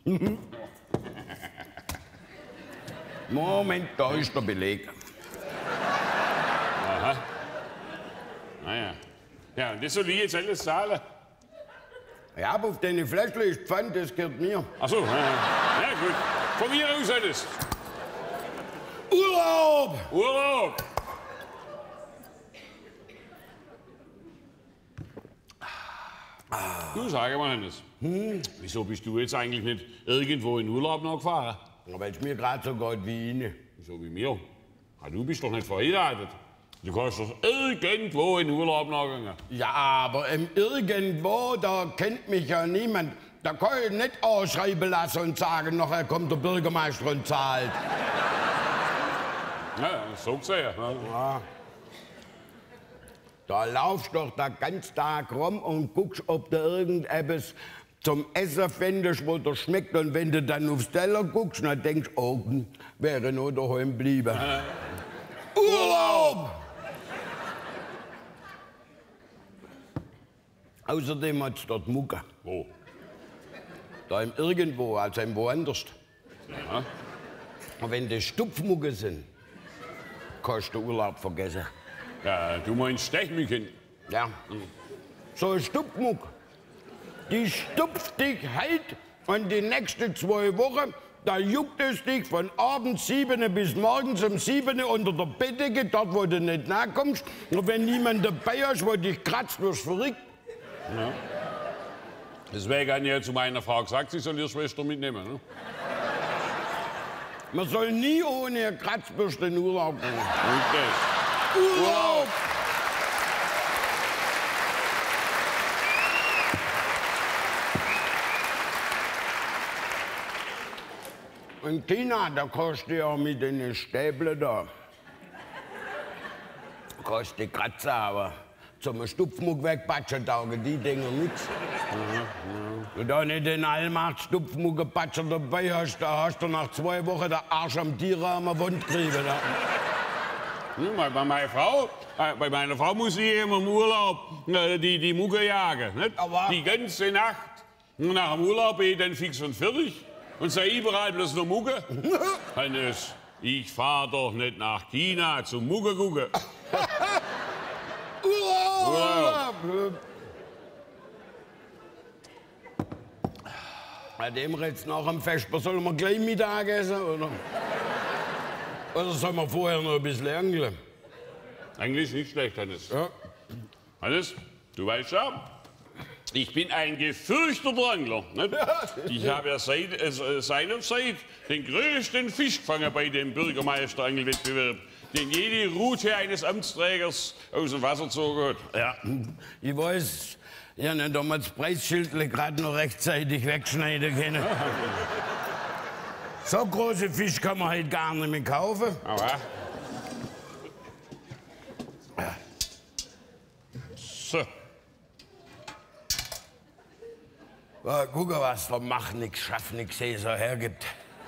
Moment, da ist der Beleg. Aha. Naja. Ja, und das soll ich jetzt alles zahlen? Ja, aber auf deine Fläschle ist Pfand, das gehört mir. Ach so, ja gut. Von mir aus alles. Urlaub! Urlaub! Du, sag mal, Hannes. Wieso bist du jetzt eigentlich nicht irgendwo in Urlaub noch gefahren? Weil es mir gerade so geht wie Ihnen. So wie mir. Ja, du bist doch nicht verheiratet. Du kannst doch irgendwo in Urlaub nachgehen. Ja, aber irgendwo, da kennt mich ja niemand. Da kann ich nicht ausschreiben lassen und sagen, nachher kommt der Bürgermeister und zahlt. Ja, so gesehen. Ja. Da laufst du doch den ganzen Tag rum und guckst, ob du irgendetwas zum Essen findest, wo dir schmeckt. Und wenn du dann aufs Teller guckst, dann denkst du, oh, wäre nur daheim geblieben. Urlaub! Außerdem hat's dort Mucke. Wo? Da im Irgendwo, also im Woanders. Ja. Und wenn das Stupfmucke sind, kannst du Urlaub vergessen. Ja, du meinst Stechmücken? Ja. So ein Stupfmuck, die stupft dich heute und die nächsten 2 Wochen, da juckt es dich von abends 7 bis morgens um 7 unter der Bettdecke, dort wo du nicht nachkommst. Und wenn niemand dabei ist, wo dich kratzt, wirst du verrückt. Ja. Deswegen habe ich ja zu meiner Frau gesagt, sie soll ihre Schwester mitnehmen. Ne? Man soll nie ohne Kratzbürste in Urlaub gehen. Okay. Urlaub! Und Tina, da kannst du ja mit den Stäblen da. Kannst die kratzen, aber zum Stupfmuck wegpatschen taugen die Dinger nichts. Wenn du da nicht den Allmacht-Stupfmucke-Patscher dabei hast, da hast du nach 2 Wochen den Arsch am Tierraum an der Wand gekriegt. Bei meiner Frau muss ich immer im Urlaub die Mucke jagen. Nicht? Aber die ganze Nacht. Und nach dem Urlaub bin ich dann fix und fertig. Und sei überall bloß noch Mucke. Hannes, ich fahr doch nicht nach China zum Mucke gucken. Urlaub! Bei dem red's nach dem Vesper, sollen wir gleich Mittag essen, oder? Oder sollen wir vorher noch ein bisschen angeln? Eigentlich nicht schlecht, Hannes. Ja. Hannes, du weißt ja, ich bin ein gefürchteter Angler. Nicht? Ich habe ja seinerzeit den größten Fisch gefangen bei dem Bürgermeister-Angelwettbewerb, den jede Rute eines Amtsträgers aus dem Wasser gezogen hat. Ja, ich weiß, ich habe nicht damals das Preisschild gerade noch rechtzeitig wegschneiden können. So große Fisch kann man halt gar nicht mehr kaufen. Aber. So. Ja, guck mal, was der Mach nix, Schaff nix so hergibt.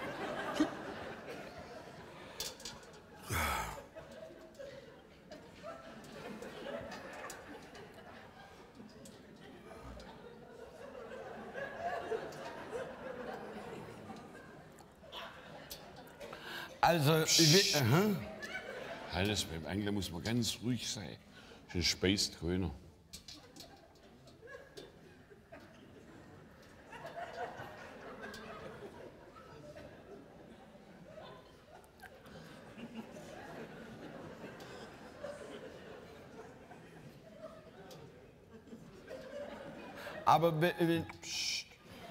Also, Hannes, beim Angeln muss man ganz ruhig sein. Sonst speist keiner. aber Psst.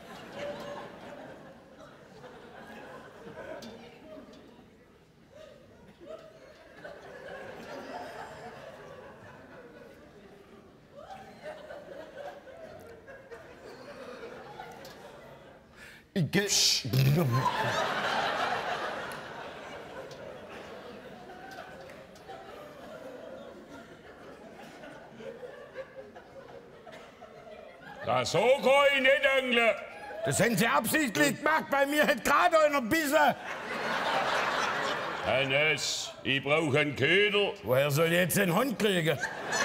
Ja, so kann ich nicht angeln. Das haben Sie absichtlich gemacht, bei mir hat gerade einer gebissen. Hannes, ich brauche einen Köder. Woher soll ich jetzt den Hund kriegen?